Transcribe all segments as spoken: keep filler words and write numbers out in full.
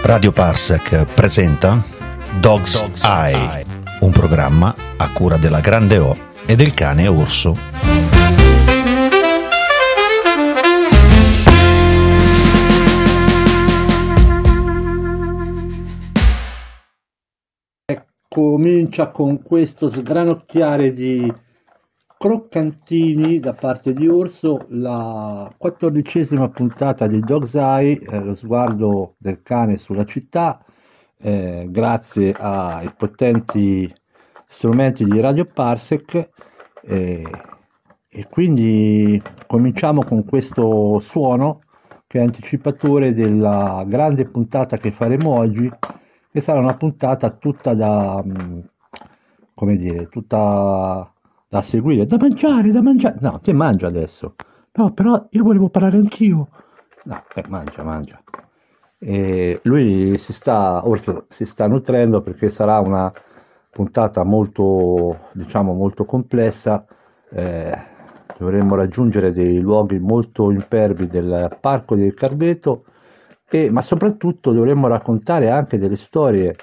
Radio Parsec presenta Dog's, Dog's Eye, Eye, un programma a cura della Grande O e del cane orso. Comincia con questo sgranocchiare di croccantini da parte di Orso la quattordicesima puntata di Dog's Eye, eh, lo sguardo del cane sulla città, eh, grazie ai potenti strumenti di Radio Parsec, eh, e quindi cominciamo con questo suono che è anticipatore della grande puntata che faremo oggi, che sarà una puntata tutta da, come dire, tutta da seguire, da mangiare, da mangiare. No, che mangia adesso? No, però io volevo parlare anch'io. No, eh, mangia, mangia. E lui si sta, oltre, si sta nutrendo perché sarà una puntata molto, diciamo, molto complessa. Eh, dovremmo raggiungere dei luoghi molto impervi del Parco del Carbeto, e, ma soprattutto dovremmo raccontare anche delle storie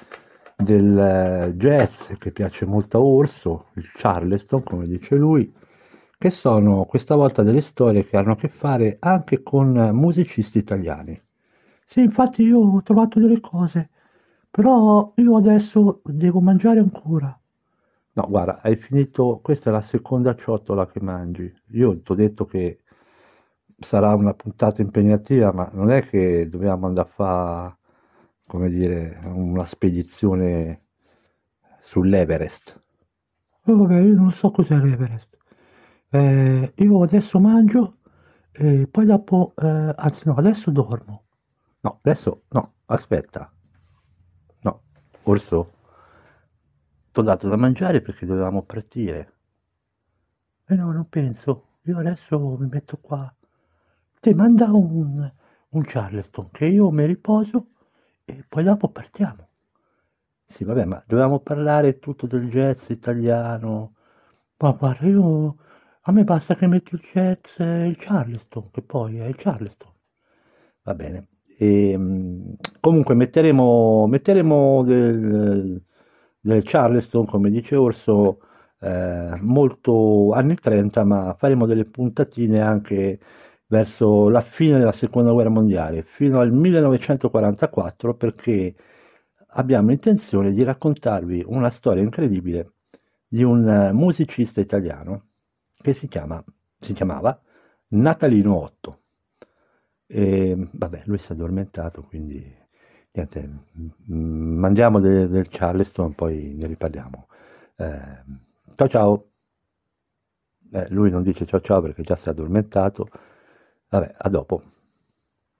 del jazz che piace molto a Orso, il Charleston come dice lui, che sono questa volta delle storie che hanno a che fare anche con musicisti italiani. Sì, infatti io ho trovato delle cose, però io adesso devo mangiare ancora. No, guarda, hai finito, questa è la seconda ciotola che mangi. Io ti ho detto che sarà una puntata impegnativa, ma non è che dobbiamo andare a fare, come dire, una spedizione sull'Everest. Oh, vabbè, io non so cos'è l'Everest. Eh, io adesso mangio e poi dopo, eh, anzi no, adesso dormo. No, adesso, no, aspetta. No, Orso, ti ho dato da mangiare perché dovevamo partire. E no, non penso. Io adesso mi metto qua. Te manda un, un Charleston che io mi riposo e poi dopo partiamo. Sì, vabbè, ma dovevamo parlare tutto del jazz italiano. Ma guarda, io, a me basta che metti il jazz e il Charleston, che poi è il Charleston. Va bene. E, mh, comunque metteremo, metteremo del, del Charleston, come dice Orso, eh, molto anni trenta, ma faremo delle puntatine anche verso la fine della seconda guerra mondiale, fino al millenovecentoquarantaquattro, perché abbiamo intenzione di raccontarvi una storia incredibile di un eh, musicista italiano che si chiama, si chiamava Natalino Otto. E vabbè, lui si è addormentato, quindi niente, mm, mandiamo de- del Charleston, poi ne riparliamo. Eh, ciao ciao. Eh, lui non dice ciao ciao perché già si è addormentato. Vabbè, a dopo.